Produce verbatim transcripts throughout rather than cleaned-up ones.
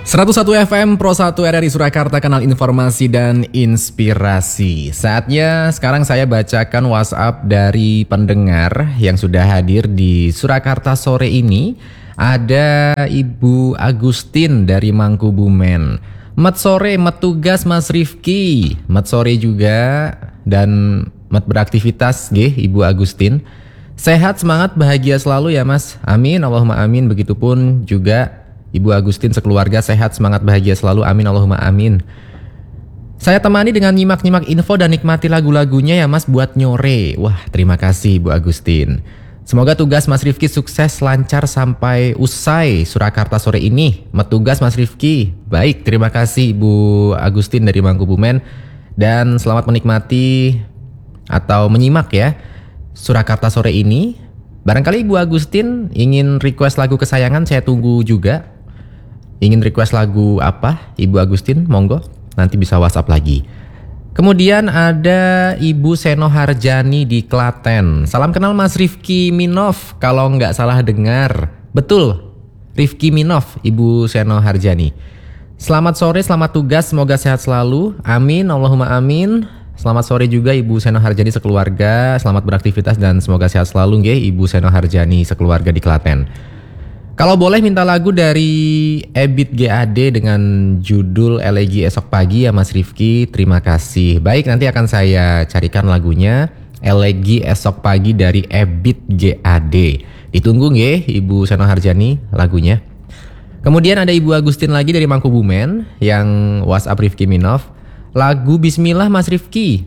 seratus satu F M Pro satu R R I Surakarta, kanal informasi dan inspirasi. Saatnya sekarang saya bacakan WhatsApp dari pendengar yang sudah hadir di Surakarta sore ini. Ada Ibu Agustin dari Mangkubumen. Met sore, met tugas Mas Rifki. Met sore juga dan met beraktivitas nggih Ibu Agustin. Sehat, semangat, bahagia selalu ya Mas. Amin, Allahumma amin. Begitupun juga Ibu Agustin sekeluarga sehat, semangat, bahagia selalu. Amin, Allahumma amin. Saya temani dengan nyimak-nyimak info dan nikmati lagu-lagunya ya Mas buat nyore. Wah, terima kasih Ibu Agustin. Semoga tugas Mas Rifki sukses, lancar sampai usai Surakarta sore ini. Metugas Mas Rifki. Baik, terima kasih Ibu Agustin dari Mangkubumen. Dan selamat menikmati atau menyimak ya Surakarta sore ini. Barangkali Ibu Agustin ingin request lagu kesayangan, saya tunggu juga. Ingin request lagu apa Ibu Agustin? Monggo, nanti bisa WhatsApp lagi. Kemudian ada Ibu Seno Harjani di Klaten. Salam kenal Mas Rifki Minov, kalau nggak salah dengar. Betul, Rifki Minov, Ibu Seno Harjani. Selamat sore, selamat tugas, semoga sehat selalu. Amin, Allahumma amin. Selamat sore juga Ibu Seno Harjani sekeluarga. Selamat beraktivitas dan semoga sehat selalu nggih Ibu Seno Harjani sekeluarga di Klaten. Kalau boleh minta lagu dari Ebit G A D dengan judul Elegi Esok Pagi ya Mas Rifki, terima kasih. Baik, nanti akan saya carikan lagunya Elegi Esok Pagi dari Ebit G A D. Ditunggu nggih Ibu Seno Harjani lagunya. Kemudian ada Ibu Agustin lagi dari Mangkubumen yang WhatsApp Rifki Minov. Lagu Bismillah Mas Rifki.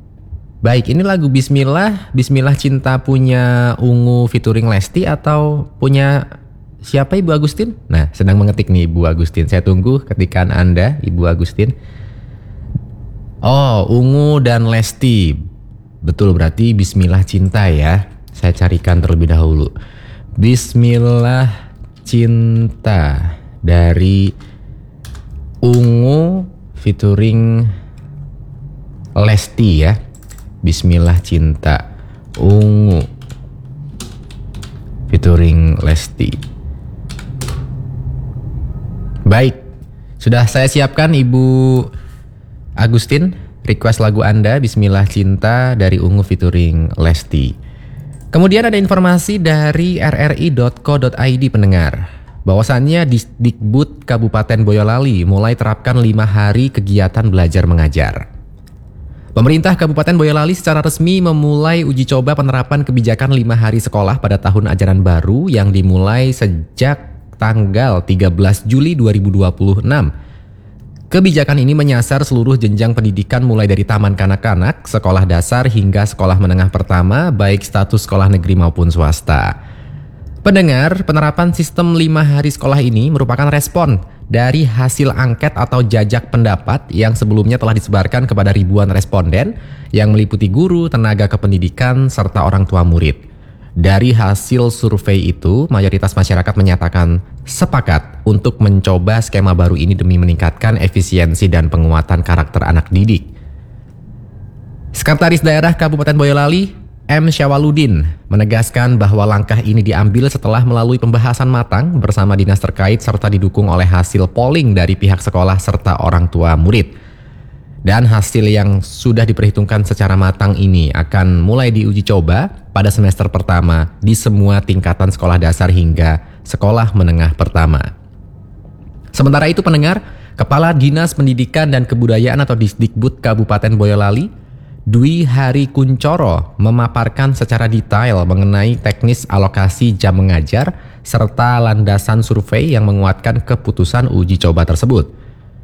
Baik, ini lagu Bismillah, Bismillah Cinta punya Ungu featuring Lesti atau punya siapa Ibu Agustin? Nah, sedang mengetik nih Ibu Agustin. Saya tunggu ketikan Anda, Ibu Agustin. Oh, Ungu dan Lesti. Betul, berarti Bismillah Cinta ya. Saya carikan terlebih dahulu. Bismillah Cinta dari Ungu featuring Lesti ya. Bismillah Cinta Ungu featuring Lesti. Baik, sudah saya siapkan Ibu Agustin, request lagu Anda Bismillah Cinta dari Ungu featuring Lesti. Kemudian ada informasi dari r r i dot co dot i d pendengar, bahwasannya Disdikbud Kabupaten Boyolali mulai terapkan lima hari kegiatan belajar mengajar. Pemerintah Kabupaten Boyolali secara resmi memulai uji coba penerapan kebijakan lima hari sekolah pada tahun ajaran baru yang dimulai sejak tanggal tiga belas Juli dua ribu dua puluh enam. Kebijakan ini menyasar seluruh jenjang pendidikan mulai dari taman kanak-kanak, sekolah dasar hingga sekolah menengah pertama, baik status sekolah negeri maupun swasta. Pendengar, penerapan sistem lima hari sekolah ini merupakan respon dari hasil angket atau jajak pendapat yang sebelumnya telah disebarkan kepada ribuan responden yang meliputi guru, tenaga kependidikan, serta orang tua murid. Dari hasil survei itu, mayoritas masyarakat menyatakan sepakat untuk mencoba skema baru ini demi meningkatkan efisiensi dan penguatan karakter anak didik. Sekretaris Daerah Kabupaten Boyolali, M. Syawaludin, menegaskan bahwa langkah ini diambil setelah melalui pembahasan matang bersama dinas terkait serta didukung oleh hasil polling dari pihak sekolah serta orang tua murid. Dan hasil yang sudah diperhitungkan secara matang ini akan mulai diuji coba pada semester pertama di semua tingkatan sekolah dasar hingga sekolah menengah pertama. Sementara itu pendengar, Kepala Dinas Pendidikan dan Kebudayaan atau Disdikbud Kabupaten Boyolali, Dwi Hari Kuncoro, memaparkan secara detail mengenai teknis alokasi jam mengajar serta landasan survei yang menguatkan keputusan uji coba tersebut.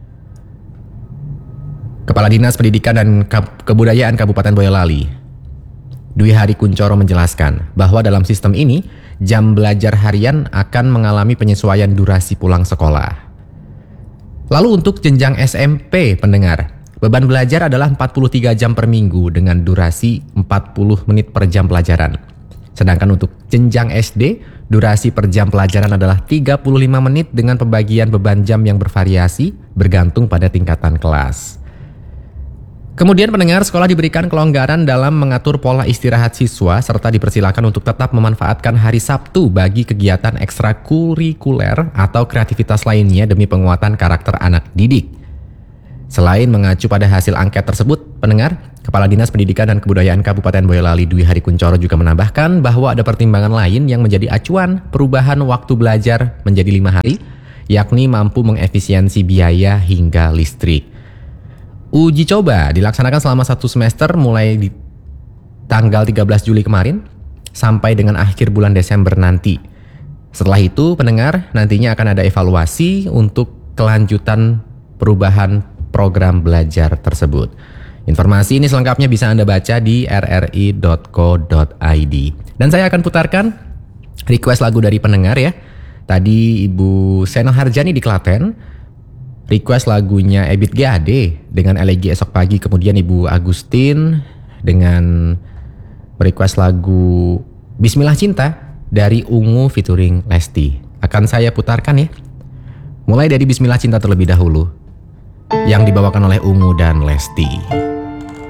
Kepala Dinas Pendidikan dan Kebudayaan Kabupaten Boyolali, Dwi Hari Kuncoro menjelaskan bahwa dalam sistem ini, jam belajar harian akan mengalami penyesuaian durasi pulang sekolah. Lalu untuk jenjang S M P pendengar, beban belajar adalah empat puluh tiga jam per minggu dengan durasi empat puluh menit per jam pelajaran. Sedangkan untuk jenjang S D, durasi per jam pelajaran adalah tiga puluh lima menit dengan pembagian beban jam yang bervariasi bergantung pada tingkatan kelas. Kemudian pendengar, sekolah diberikan kelonggaran dalam mengatur pola istirahat siswa serta dipersilakan untuk tetap memanfaatkan hari Sabtu bagi kegiatan ekstrakurikuler atau kreativitas lainnya demi penguatan karakter anak didik. Selain mengacu pada hasil angket tersebut, pendengar, Kepala Dinas Pendidikan dan Kebudayaan Kabupaten Boyolali Dwi Hari Kuncoro juga menambahkan bahwa ada pertimbangan lain yang menjadi acuan perubahan waktu belajar menjadi lima hari, yakni mampu mengefisiensi biaya hingga listrik. Uji coba dilaksanakan selama satu semester mulai di tanggal tiga belas Juli kemarin sampai dengan akhir bulan Desember nanti. Setelah itu, pendengar, nantinya akan ada evaluasi untuk kelanjutan perubahan program belajar tersebut. Informasi ini selengkapnya bisa Anda baca di r r i dot co dot i d. Dan saya akan putarkan request lagu dari pendengar ya. Tadi Ibu Sena Harjani di Klaten request lagunya Ebit G A D dengan Elegi Esok Pagi. Kemudian Ibu Agustin dengan request lagu Bismillah Cinta dari Ungu featuring Lesti. Akan saya putarkan ya. Mulai dari Bismillah Cinta terlebih dahulu yang dibawakan oleh Ungu dan Lesti.